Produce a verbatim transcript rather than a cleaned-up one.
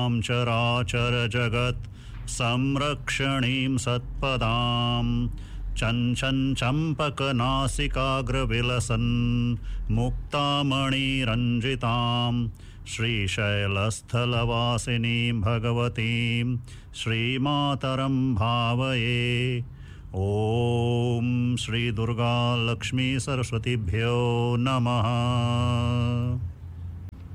इमां चराचरजगत् संरक्षणीं सत्पदां चञ्चन् चम्पकनासिकाग्रविलसन् मुक्तामणिरञ्जितां श्रीशैलस्थलवासिनीं भगवतीं श्रीमातरं भावये। ॐ श्री दुर्गा लक्ष्मी सरस्वतीभ्यो नमः।